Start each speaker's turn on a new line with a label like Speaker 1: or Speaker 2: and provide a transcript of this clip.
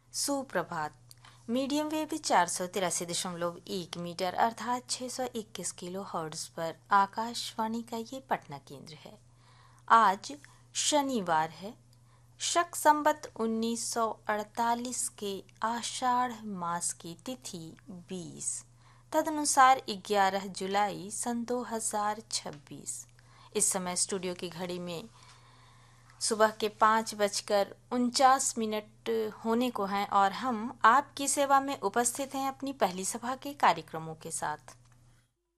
Speaker 1: सुप्रभात। Medium wave 483.1 metre अर्थात 621 kilo hertz पर आकाशवाणी का ये पटना केंद्र है। आज शनिवार है, शक संवत 1948 के आषाढ़ मास की तिथि 20, तदनुसार 11 जुलाई सन 2026। इस समय स्टूडियो की घड़ी में सुबह के 5:49 होने को हैं और हम आपकी सेवा में उपस्थित हैं अपनी पहली सभा के कार्यक्रमों के साथ।